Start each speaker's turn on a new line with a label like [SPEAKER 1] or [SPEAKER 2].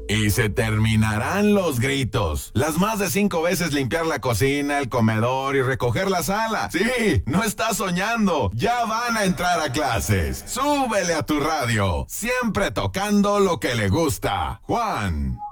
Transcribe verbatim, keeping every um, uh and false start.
[SPEAKER 1] Y se terminarán los gritos. Las más de cinco veces limpiar la cocina, el comedor y recoger la sala. Sí, no estás soñando. Ya van a entrar a clases. Súbele a tu radio. Siempre tocando lo que le gusta. Juan.